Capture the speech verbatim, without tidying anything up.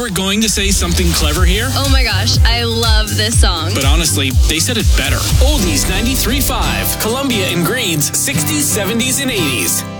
were going to say something clever here. Oh my gosh, I love this song. But honestly, they said it better. Oldies ninety-three point five, Columbia and Green's sixties, seventies, and eighties.